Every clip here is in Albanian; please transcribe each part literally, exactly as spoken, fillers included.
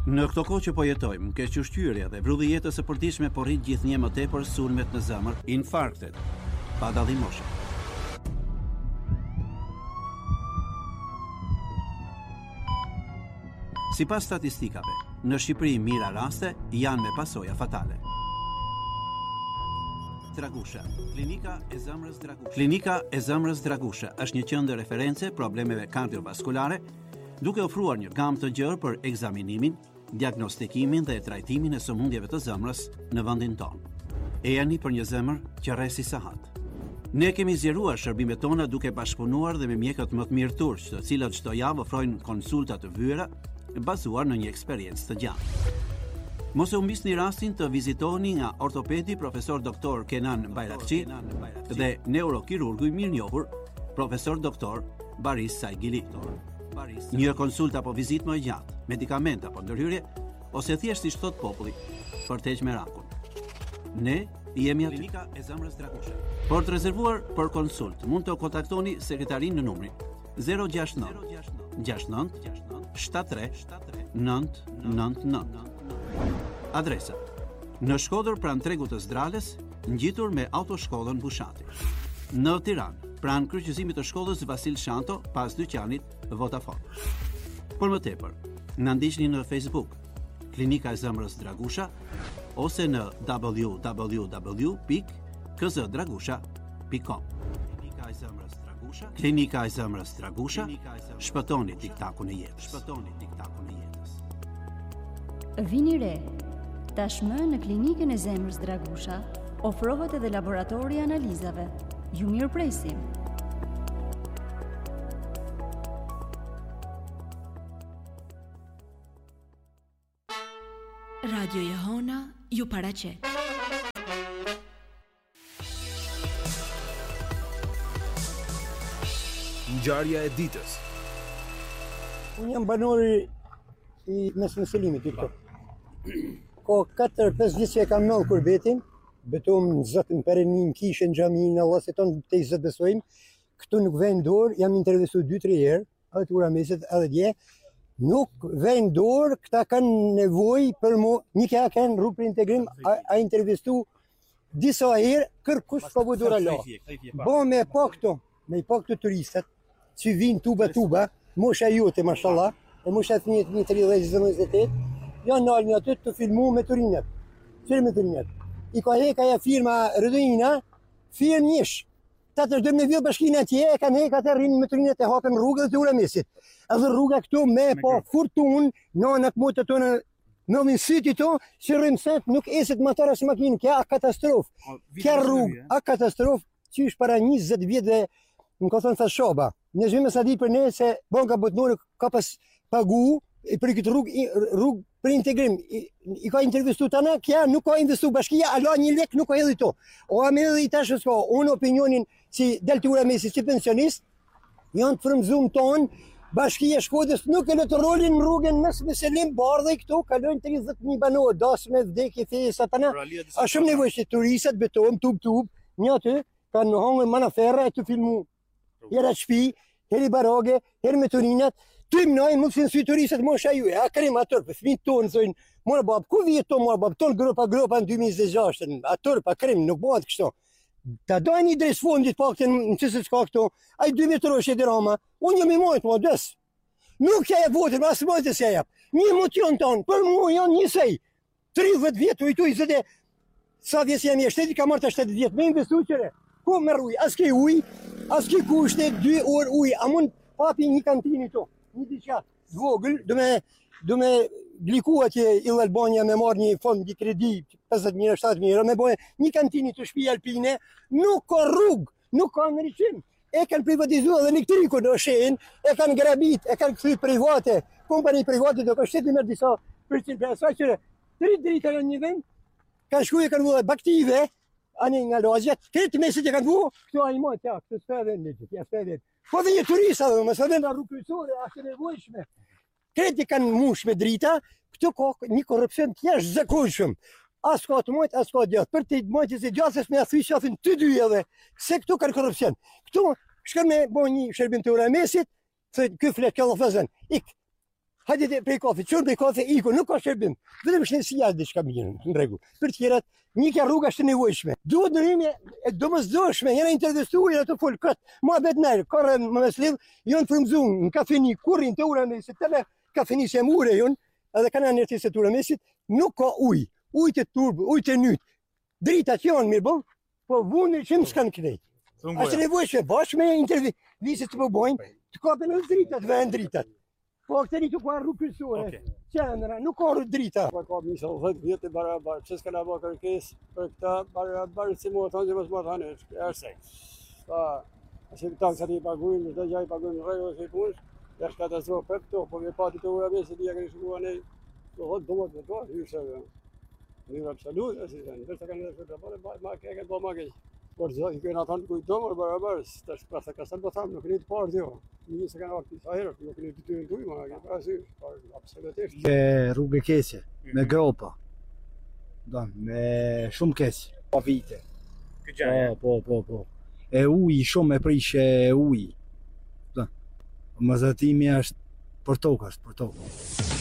Në këto kohë që po jetojmë, kequshqyrja dhe vrudhi jetës së përditshme po rrit gjithnjë më tepër sulmet në zemër, infarktet, pa dallim moshe. Sipas statistikave, në Shqipëri mira raste janë me pasoja fatale. Dragusha, klinika e zemrës Dragusha. Klinika e zemrës Dragusha është një qendër reference problemeve kardiovaskulare, duke ofruar një gamë të gjerë për ekzaminimin, diagnostikimin dhe trajtimin e sëmundjeve të zemrës në vendin tonë. E jani për një zemër që rresi sahat. Ne kemi zgjeruar shërbimet tona duke bashkëpunuar dhe me mjekët më të mirë turq, të cilët çdo javë ofrojnë konsulta të vyera bazuar në një eksperiencë të gjatë. Mos e humbisni rastin të vizitoni nga ortopedi profesor doktor Kenan Bayrakçi dhe neurokirurgu i mirënjohur profesor doktor Baris Saigili. Një konsulta apo vizitë më e gjatë, medikament apo ndërhyrje, ose thjesht siç thot populli, për të heqë merakun. Ne jemi aty. Klinika e zemrës Dragusha. Për të rezervuar për konsult, mund të kontaktoni sekretarin në numrin zero gjasht nëntë gjasht nëntë shtatëdhjetë tre nëntë nëntë nëntë. Adresa: në Shkodër pranë tregut të Zdrales, ngjitur me autoshkollën Bushati. Në Tiranë, pranë kryqëzimit të shkollës Vasil Shanto, pas dyqanit Vodafone. Por më tepër, na ndiqni në Facebook, Klinika e zemrës Dragusha, ose në w w w pikë k z dragusha pikë com. Klinika e zemrës Dragusha, Klinika e zemrës Dragusha, shpëtoni tiktakun e jetës. Shpëtoni tiktakun e jetës. Vini re. Tashmë në Klinikën e zemrës Dragusha ofrohet edhe laboratori i analizave. Ju mirëpresim. Radio Jehona ju paraqet. Ngjarja e ditës. Unë jam banori i mesmeselimit i këto. Ko katër pesë vjeç që e kam nëllë kurbetin, betojmë në Zotin Perenin, kishën, xhamin, Allah se tonë te i Zot besojmë. Këtu nuk vjen dorë, jam intervistuar dy tre herë, edhe tura mesit edhe dje. Nuk vjen dorë, këta kanë nevojë për mu, një ka kanë rrugë për integrim, a, a intervistu disa herë, kërkush ka bu dora la. Bo me po këto, me po këto turistat, që vinë tuba tuba, mosha jote, mashallah, e mosha të një një tridhjetë njëzet e tetë, janë nalë një aty të filmu me turinat. Firë me turinat. I ka heka ja firma Rëdojina, firmë njësh. Ta të shdojmë në vjellë bashkinë atje, e kanë heka të rrinë me turinat e hapëm rrugë dhe të ura mesit. Edhe rruga këtu me po furtun, në në të motë të tonë, në në syti to, që rrimë sëtë nuk esit matara së makinë, kja a katastrofë. Kja rrugë, a katastrofë, që është para njëzet vjetë dhe në ka thonë sa shoba. Në zhvime sa di për ne se banka botnore ka pas pagu për këtë rrugë, rrugë për integrim. I, i ka intervistu të në, kja nuk ka investu bashkia, ala një lek nuk ka edhe to. O a me edhe i tashë s'ka, unë opinionin si deltura mesit, si pensionist, janë të frëmzum tonë, bashkia Shkodës nuk e në të rolin në rrugën mes meselim, bardhe i këto, kalojnë tridhjetë mijë banorë, dasme, vdekje, feje, satana. A shumë nevoj që turisat betojmë, tub tub, një aty, kanë në hangën manaferra e të filmu. Hera shpi, heri barage, heri me turinat, ty më najnë mund të si turisat mosha ju, a krem atër, për fëmijët tonë, zojnë, mora babë, ku vjetë to, mora babë, tonë gropa gropa në dy mijë e njëzet e gjashtë, atër, pa krem, nuk bëhat kështo. Ta dojnë një dres fondit pak të në qësët s'ka këto, a i dy metrë është e dirama, unë jam i mojtë, ma des. Nuk kja e votër, ma së mojtë e se jep. Një motion tonë, për mu janë njësej, tridhjetë vjetë, ujtu i zëte, sa vjesë jam i shtetit, ka marrë të shtetit vjetë, me investu qëre, ku me rruj, as ke uj, as ke kushte, dy orë uj, a mund papi një kantini to, një diqa, dvogël, do me, do me gliku atje i Albania me marrë një fond një kredi, pesëdhjetë mijë, shtatëdhjetë mijë, me bojë një kantini të shtëpi alpine, nuk ka rrugë, nuk ka ndryshim. E kanë privatizuar edhe elektrikun në shenjë, e kanë grabit, e kanë kthyr private, kompani private do ka shteti me disa përqind për asaj që tri drita në një vend, kanë shkuar e kanë vënë baktive, ani nga lagjet, këtë mesit e kanë vënë, këto ai mot ja, këtë sfere në legjet, ja sfere. Po dhe një turista dhe më së dhe nga rrugë kryesore, ashtë nevojshme. Kreti kanë mush me drita, këtu ka një korupcion tjesh zakonshëm. As ka të mojt, as ka djatë. Për të mojt e gjatës me athy shafin të dy edhe, se këtu kanë korupcion. Këtu shkën me bo një shërbim të ura mesit, thë kë flet kjo lofëzën, ik. hajde të prej kafe, çon prej kafe iko, nuk ka shërbim. Vetëm shnetësia është diçka mirë, në rregull. Për të tjerat, një ka rruga është e nevojshme. Duhet ndërhyrje e domosdoshme, jena intervistuar ato fol kot. Muhabet ner, korre më mesliv, jon frymzuar në kafeni kurrin të ura me se tele kafeni se mure jon, edhe kanë në të tura mesit, nuk ka ujë. Ujë të turb, ujë të nyt. Dritat janë mirë bon, po vunë që më s'kan krejt. Është nevojshme bashkë me intervistë të përbojnë, të kapen edhe dritat, vend dritat. Po këtëri të ka rrugë kryesore, qendra, nuk ka rrugë drita. Po ka misë dhjetë vjet e barabar, pse s'kana bë kërkesë për këtë barabar si mua thonë që mos më thanë, është se. Pa, se këta sa ti paguajnë, çdo gjë i paguajnë rregull se punë, është katastrofë për këto, po me pati të ura se dia keni shkuar ne, do hot domo të to, hyrse. Në absolut, është se, vetë kanë të bëjë ma kë do ma kë. Por zë, i këna thonë kujtomë barabar, tash pas ka sa do tham, nuk keni të parë jo. Një se kanë ardhur sa herë, nuk keni të tyrin tuaj, ma ka parasysh, por absolutisht. Ke rrugë keqe, me gropa. Do, me shumë keq, pa vite. Po, po, po, po. E uji shumë e prishë e uji. Do. Mëzatimi është për tokë, është për tokë.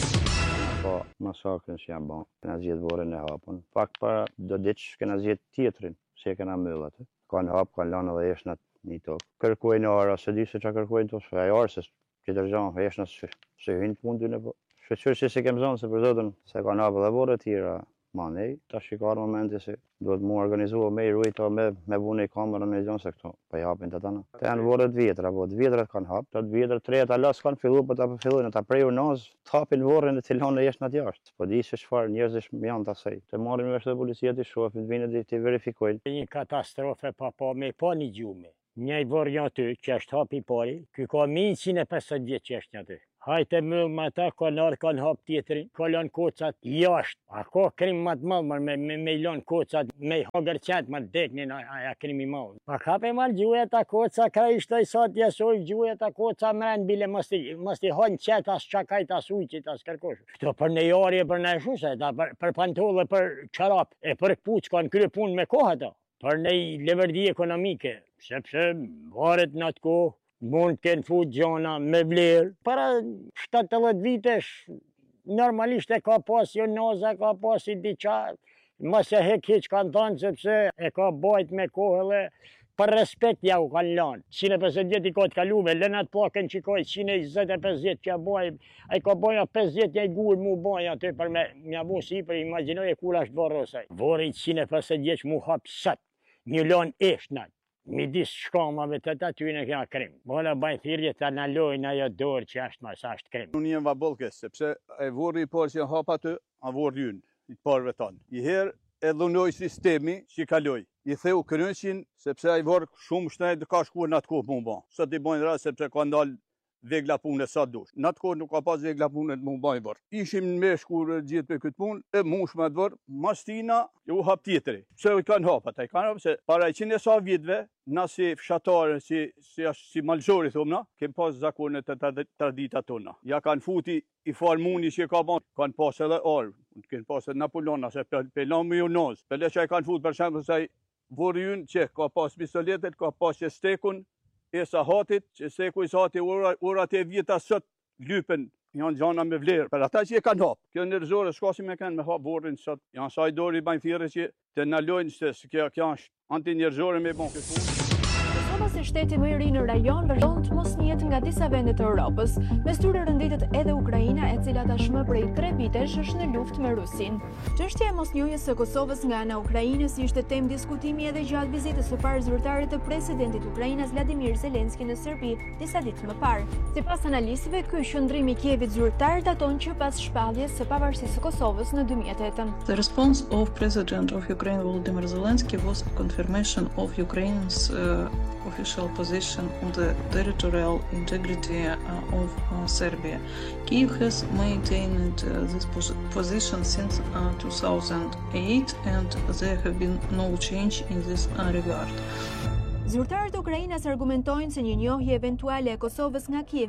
Po, masakrën që janë bon, kena zjetë vorën e hapën. Pak para do ditë kena zjetë tjetrin, se kena mëllë atë. Kanë hapë, kanë lanë edhe eshnat një tokë. Kërkojnë ara, se di se që kërkojnë të shë, e arë se qëtër gjanë, eshnat se hynë të mundin e po. Shqyqyrë që se kemë zonë se për zotën, se kanë hapë dhe vorë tjera, ma nej, ta shikarë momenti se duhet mu organizua me i rujta me, me vune i kamerën me gjonë se këto, pa i hapin të tana. Të janë vorët vjetra, po të vjetrat kanë hapë, të vjetrat treja lasë kanë fillu, për ta përfillujnë, ta preju nazë, të hapin vorën e të lanë e jeshtë në jashtë. Po di se shfarë njerëzish më janë të asaj. Të marim me shtë policia të shofin, të vinë dhe të verifikojnë. Një katastrofe pa pa me pa një gjume. Një i vorë janë ty, që është hapi pari, ky ka njëqind e pesëdhjetë vjetë që është një ty. Hajte mëllë me ta, kanë arë, kanë hapë tjetërin, ka lanë kocat jashtë. A ka krim më të malë, me, me, me lanë kocat, me hagër qëtë më të deknin, aja krimi malë. Pa kape malë gjuhet ta koca, ka ishtoj sa t'jesoj, gjuhet ta koca mrenë, bile mës t'i hanë qëtë as qakajt, as ujqit, as kërkosh. Këto për në jarje, për në shuse, për, për pantolle, për qarap, e për këpuq, kanë krye punë me kohë ata. Për në leverdi ekonomike, sepse varet në atë kohë, mund të kënë fut gjona me vlerë. Para shtatëdhjetë vitesh, normalisht e ka pas jo noza, ka pas i diqa, mos e hek hiq kanë thonë, sepse e ka bajt me kohë dhe për respekt ja u kanë lanë. njëqind e pesëdhjetë vjet i ka të kaluve, lënat pakën që ka njëqind e njëzet e pesëdhjetë që baj, a i ka baja pesëdhjetë ja i gurë mu baja aty për me mja bu si për imaginoj e kula është barë osaj. Vore njëqind e pesëdhjetë vjeç mu hapë sët, një lanë eshnat. Midis shkamave të të ty në kja krim. Bola bajnë thirje të analojnë ajo dorë që është mas ashtë krim. Unë jem vabolkes, sepse e vorë i parë që hapa të, a vorë jynë, i të parëve tonë. I herë e dhunoj sistemi që i kaloj. I theu kërënqin, sepse a i vorë shumë shtenë të ka shkuar në atë kohë më ba. Sot i bojnë rrasë, sepse ka ndalë vegla punë e sa dush. Në atë kohë nuk ka pas vegla punë e të më bajnë vorë. Ishim në me shkur gjithë për këtë punë, e mush me të vorë, mastina, u hap tjetëri. Pse i kanë hapa, ta i kanë hapa, se para i qenë e sa vjetëve, na si fshatarë, si, si, si malzori, thumna, kem pas zakonet të tradita tona. Ja kanë futi i farmuni që ka ban, kanë pas edhe orë, kanë pas edhe Napoleona, se pelon me ju nozë. Pele që i kanë fut për shemë, se vorë jynë që ka pas pistoletet, ka pas që stekun, e sa hatit, që steku i sa hati urat e vjeta sot lypen, janë gjana me vlerë. Për ata që e kanë hapë, kjo nërëzore, shka si me kanë me hapë vorën sot, janë saj dori i bajnë thire që të nalojnë se kjo është anti-njerëzore me bon këtë punë. Kosova si shteti më i ri në rajon vazhdon të mos njihet nga disa vende të Europës, mes tyre rënditet edhe Ukraina, e cila tashmë prej tre vitesh është në luftë me Rusin. Çështja e mosnjohjes së Kosovës nga ana e Ukrainës ishte temë diskutimi edhe gjatë vizitës së parë zyrtare të presidentit Ukrainas Vladimir Zelenski në Serbi disa ditë më parë. Sipas analistëve, ky qëndrim i Kievit zyrtar daton që pas shpalljes së pavarësisë së Kosovës në dy mijë e tetë. The response of President of Ukraine Volodymyr Zelensky was a confirmation of Ukraine's uh, official position on the territorial integrity uh, of uh, Serbia. Kyiv has maintained uh, this pos position since uh, two thousand eight, and there have been no change in this uh, regard. Zyrtarët e Ukrainës argumentojnë se një njohje eventuale e Kosovës nga Kievi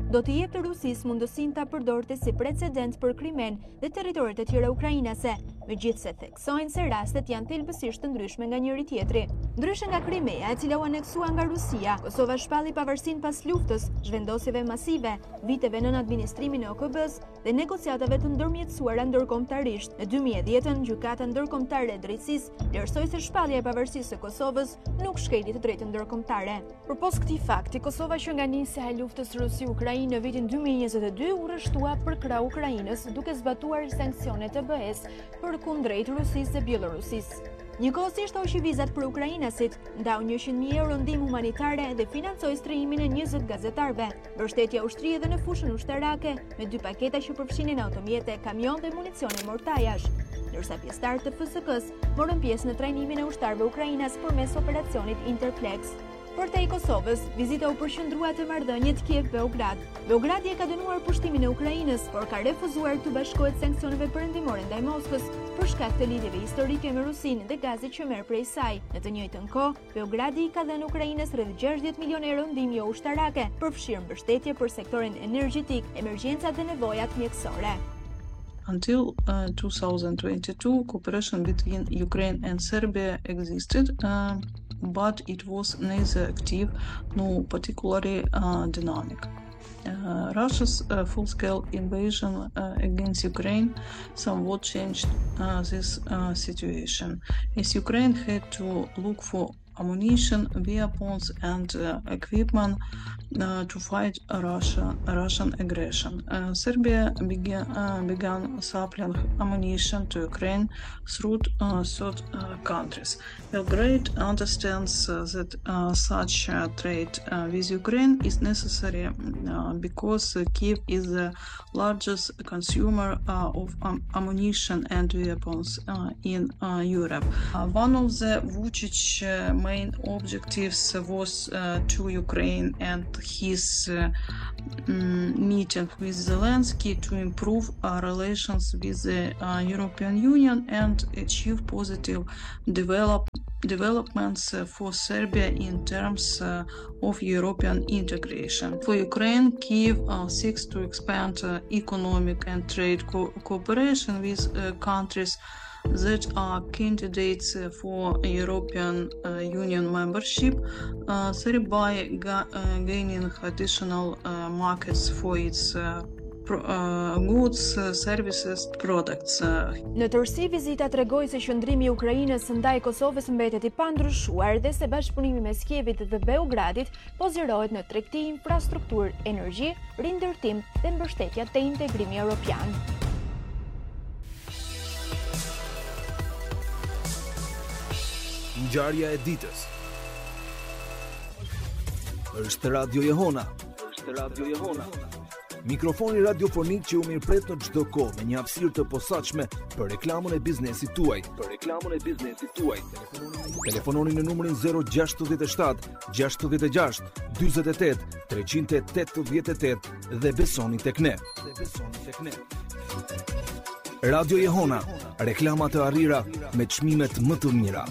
do të jepte Rusisë mundësinë ta përdorte si precedent për Krimen dhe territoret e tjera ukrainase, megjithse theksojnë se rastet janë thelbësisht të ndryshme nga njëri tjetri. Ndryshe nga Krimea, e cila u aneksua nga Rusia, Kosova shpalli pavarësinë pas luftës, zhvendosjeve masive, viteve nën administrimin e O K B-s dhe negociatave të ndërmjetësuara ndërkombëtarisht. Në dy mijë e dhjetën, Gjykata Ndërkombëtare e Drejtësisë vlerësoi se shpallja e pavarësisë së Kosovës nuk shkeli të drejtën ndërkombëtare. Përpos këtij fakti, Kosova që nga nisja e luftës Rusi-Ukrainë në vitin dy mijë e njëzet e dy u rreshtua për krah Ukrainës, duke zbatuar sanksionet e B E-s përkundrejt Rusisë dhe Bielorusisë. Njëkohësisht hoqi vizat për ukrainasit, ndau njëqind mijë euro ndihmë humanitare dhe financoi strihimin e njëzet gazetarëve. Mbështetja ushtri edhe në fushën ushtarake, me dy paketa që përfshinin automjete, kamion dhe municione mortajash, ndërsa pjesëtarët të F S K-s morën pjesë në trajnimin e ushtarëve ukrainas përmes operacionit Interplex. Për te i Kosovës, vizita u përqendrua te marrëdhëniet Kiev-Beograd. Beogradi e ka dënuar pushtimin e Ukrainës, por ka refuzuar të bashkohet sanksioneve perëndimore ndaj Moskës për shkak të lidhjeve historike me Rusinë dhe gazit që merr prej saj. Në të njëjtën kohë, Beogradi i ka dhënë Ukrainës rreth gjashtëdhjetë milionë euro ndihmë jo ushtarake, përfshirë mbështetje për sektorin energjetik, emergjencat dhe nevojat mjekësore. Until uh, two thousand twenty-two, cooperation between Ukraine and Serbia existed, uh, but it was neither active nor particularly uh, dynamic. Uh, Russia's uh, full-scale invasion uh, against Ukraine somewhat changed uh, this uh, situation, as Ukraine had to look for ammunition, weapons, and uh, equipment uh, to fight Russia, Russian aggression. Uh, Serbia began, uh, began supplying ammunition to Ukraine through uh, third uh, countries. Belgrade understands uh, that uh, such uh, trade uh, with Ukraine is necessary uh, because uh, Kiev is the largest consumer uh, of um, ammunition and weapons uh, in uh, Europe. Uh, one of the Vučić uh, main objectives was uh, to Ukraine and his uh, um, meeting with Zelensky to improve our relations with the uh, European Union and achieve positive develop developments uh, for Serbia in terms uh, of European integration. For Ukraine, Kiev uh, seeks to expand uh, economic and trade co cooperation with uh, countries that are candidates for European uh, Union membership, uh, thereby ga uh, gaining additional uh, markets for its uh, Uh, goods, uh, services, products. Uh. Në tërësi, vizita tregoi se qëndrimi i Ukrainës ndaj Kosovës mbetet i pandryshuar dhe se bashkëpunimi mes Kievit dhe Beogradit pozirohet në tregti, infrastrukturë, energji, rindërtim dhe mbështetja te integrimi evropian. Ngjarja e ditës. Është Radio Jehona. Është Radio Jehona. Mikrofoni radiofonik që u mirëpret në çdo kohë me një hapësirë të posaçme për reklamën e biznesit tuaj. Për reklamën e biznesit tuaj. Telefononi në numrin zero gjasht shtat gjasht gjasht dyzet e tet treqind e tetëdhjetë e tetë dhe besoni tek ne. Dhe besoni tek ne. Radio Jehona, reklama të arrira me çmimet më të mira.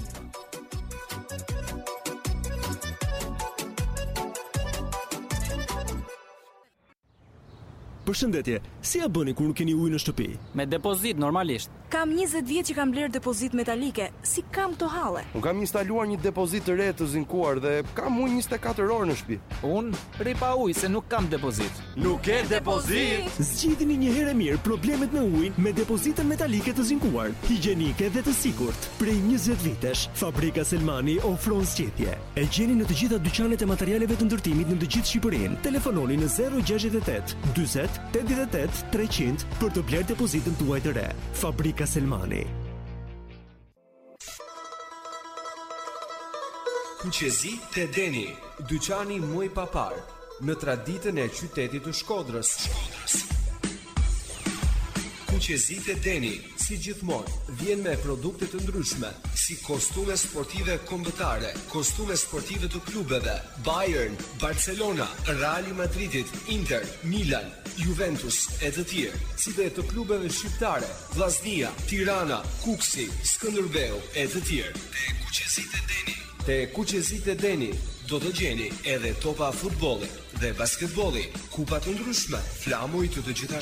Përshëndetje, si ja bëni kur nuk keni ujë në shtëpi? Me depozit normalisht. Kam njëzet vjet që kam bler depozit metalike. Si kam këto halle? Unë kam instaluar një depozit të re të zinkuar dhe kam ujë njëzet e katër orë në shtëpi. Unë rri pa ujë se nuk kam depozit. Nuk ke depozit? Zgjidhni një herë mirë problemet me ujin me depozitën metalike të zinkuar, higjienike dhe të sigurt. Prej njëzet vitesh, Fabrika Selmani ofron zgjedhje. E gjeni në të gjitha dyqanet e materialeve të ndërtimit në të gjithë Shqipërinë. Telefononi në zero gjasht e tet dyzet tetëdhjetë e tetë treqind për të bler depozitën tuaj të re. Fabrika Selmani. Kuqezi te Deni, dyqani muj papar, në traditën e qytetit të Shkodrës. Kuqezi te Deni, si gjithmonë, vjen me produkte të ndryshme, si kostume sportive kombëtare, kostume sportive të klubeve, Bayern, Barcelona, Real Madridit, Inter, Milan, Juventus e të tjerë, si dhe të klubeve shqiptare, Vllaznia, Tirana, Kuksi, Skënderbeu e të tjerë. Te Kuqezi te Deni, Te Kuqezit e Deni do të gjeni edhe topa futbolli dhe basketbolli, kupa të ndryshme, flamuj të të gjitha